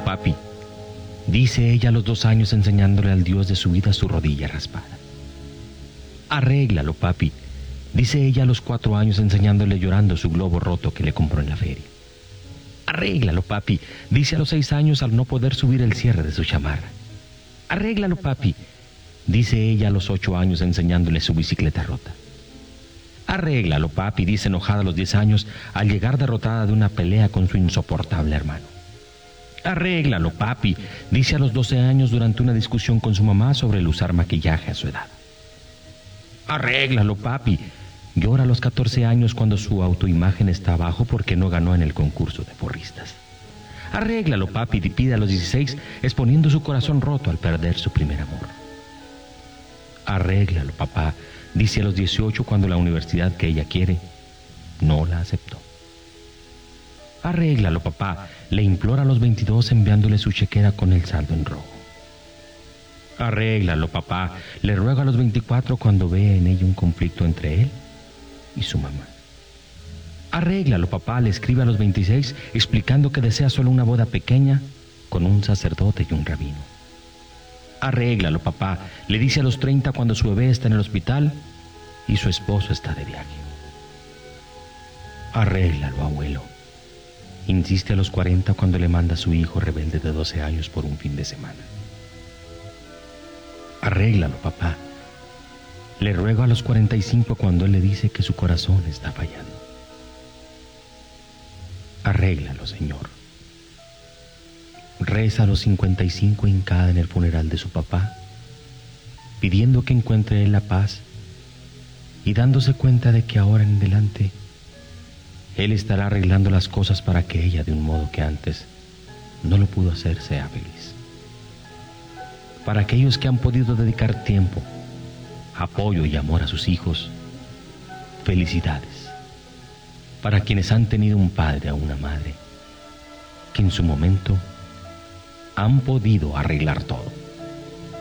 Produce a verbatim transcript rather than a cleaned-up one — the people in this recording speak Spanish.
papi, dice ella a los dos años enseñándole al Dios de su vida su rodilla raspada. Arréglalo, papi, dice ella a los cuatro años enseñándole llorando su globo roto que le compró en la feria. Arréglalo, papi, dice a los seis años al no poder subir el cierre de su chamarra. Arréglalo, papi, dice ella a los ocho años enseñándole su bicicleta rota. Arréglalo, papi, dice enojada a los diez años al llegar derrotada de una pelea con su insoportable hermano. Arréglalo, papi, dice a los doce años durante una discusión con su mamá sobre el usar maquillaje a su edad. Arréglalo, papi, llora a los catorce años cuando su autoimagen está abajo porque no ganó en el concurso de porristas. Arréglalo, papi, y pide a los dieciséis exponiendo su corazón roto al perder su primer amor. Arréglalo, papá, dice a los dieciocho cuando la universidad que ella quiere no la aceptó. Arréglalo, papá, le implora a los veintidós enviándole su chequera con el saldo en rojo. Arréglalo, papá, le ruega a los veinticuatro cuando ve en ella un conflicto entre él y su mamá. Arréglalo, papá, le escribe a los veintiséis explicando que desea solo una boda pequeña con un sacerdote y un rabino. Arréglalo, papá, le dice a los treinta cuando su bebé está en el hospital y su esposo está de viaje. Arréglalo, abuelo, insiste a los cuarenta cuando le manda a su hijo rebelde de doce años por un fin de semana. Arréglalo, papá, le ruego a los cuarenta y cinco cuando él le dice que su corazón está fallando. Arréglalo, Señor. Reza a los cincuenta y cinco hincada en el funeral de su papá, pidiendo que encuentre él la paz y dándose cuenta de que ahora en adelante él estará arreglando las cosas para que ella, de un modo que antes no lo pudo hacer, sea feliz. Para aquellos que han podido dedicar tiempo, apoyo y amor a sus hijos, felicidades. Para quienes han tenido un padre o una madre que en su momento han podido arreglar todo.